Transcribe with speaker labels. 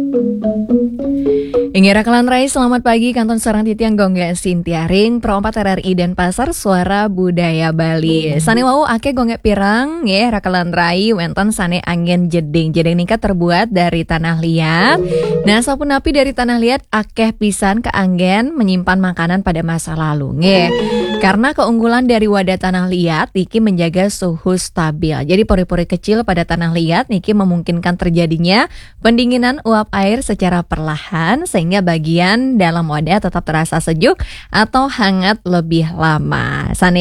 Speaker 1: Ingira Kelanrai, selamat pagi. Kanton Sarang Titiang Gongge Sintiaring, Pro 4 RRI dan Pasar Suara Budaya Bali. Sane wau ake gongge pirang, ya Kelanrai, wenten sane angin jeding. Jeding ningkat terbuat dari tanah liat. Nah, sampun api dari tanah liat, akeh pisan ke angin menyimpan makanan pada masa lalu. Nge. Karena keunggulan dari wadah tanah liat, Niki menjaga suhu stabil. Jadi pori-pori kecil pada tanah liat, Niki memungkinkan terjadinya pendinginan uap air secara perlahan, sehingga bagian dalam wadah tetap terasa sejuk atau hangat lebih lama. Sane